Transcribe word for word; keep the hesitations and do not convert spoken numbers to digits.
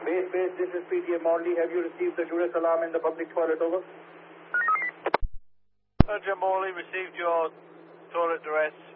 Base, base, this is P T A Morley. Have you received the Judas alarm in the public toilet? Over. Roger, Morley, received your toilet duress.